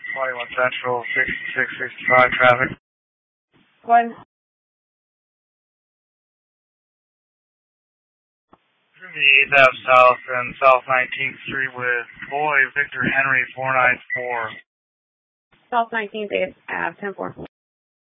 21 Central, 6665 traffic. One. The 8th Ave South and South 19th Street with Boy Victor Henry 494. South 19th, 8th Ave, 10-4.